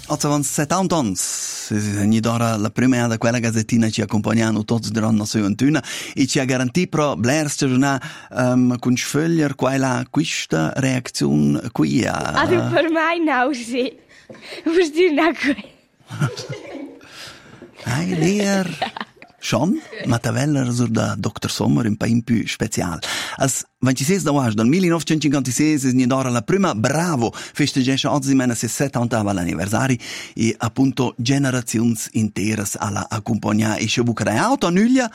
Avevano 70 anni, ogni d'ora la prima da quella gazzettina ci accompagnano tutti durante la sua gioventù e ci ha garantito però Blair stagione con sfogliare questa reazione qui. Also per me no, sì. Vuol dire no qui. Leer. Schon, ma taveller sur da Dr. Sommer un paio più speciale. Als 26 d'agosto del 1956 è nidora la prima Bravo festeggia oggi mena 70 l'anniversario e appunto generazioni intere alla accompagna e scebu creato a Nuglia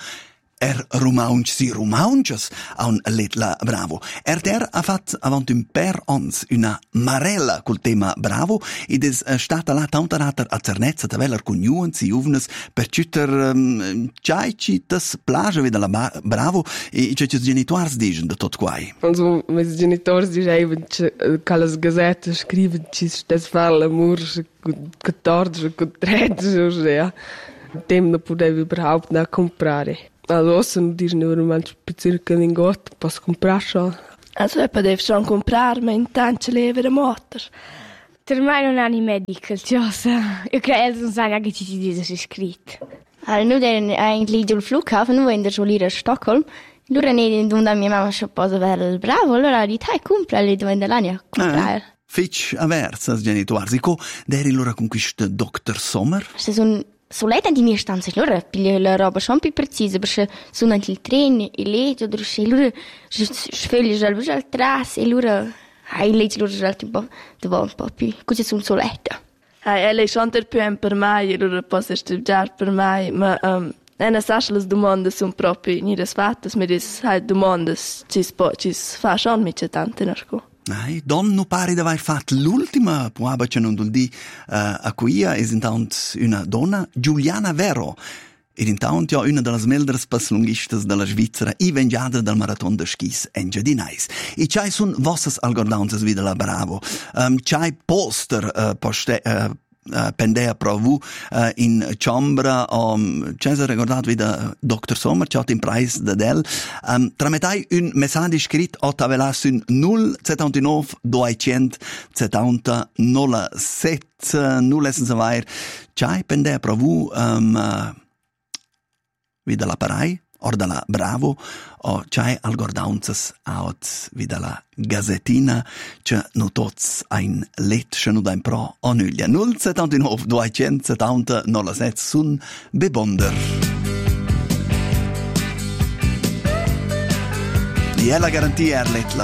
romaunches a un letla Bravo. Ha fatto avanti un per ons una marella col tema Bravo ed è stata la tanta rata a Zernezza taveller con nuanzi juvnes per citter ciaitas plage veda la Bravo e c'è genitori dicono da tot quai. Also, mes genitori dicevano che le gazzette scrivono che si fa l'amore con 14, con 13, ossia. Il tempo non potevi überhaupt nicht comprare. Also, non dici normalmente circa lingot, posso comprare schon. Also, devi schon comprare, ma intanto leva la motor. Per me non hanno i medical, cioè, io credo che non sanno che ci dice scritto. Allora, noi eigentlich sul Flughafen, noi in der Schule in Stockholm, allora ne donda mia mamma schon posso avere il Bravo, allora di te compra le due dell'anno comprare. Fitch aversa genitori, co deri loro con questo Dr. Sommer? Se sono soleta di mia stanza, allora piglia la roba schon più precisa, perché sono anche il treno, il letto, allora sfoglia già il tras, e allora il letto allora un po' più, così sono soleta. Lei è sempre più per me, allora posso studiare per me, ma non so se le domande sono proprio non fatte, ma le domande ci fa schon mica tante narco. Don non pare di aver fatto l'ultima puaba che non di a cui è intanto una donna, Giuliana Vero. Ed intanto è una delle melders passlunghistas della Svizzera e vengiata dal marathon de skis Engiadinais. E c'hai sono vostres algordanzas vida la Bravo. C'hai poster pendea provu in Ciambra c'è ricordato vida Dr. Sommer c'ha in price da del trametai un messaggio scritto a tavola su 079 270 07 nullesen savoir c'hai pendea provu vida la parai or dalla Bravo o c'hai algordanzas out vida la gazzettina che no tots ein let che no dain pro o nuglia 079 270 07 sun bebonder. E la garantia er let la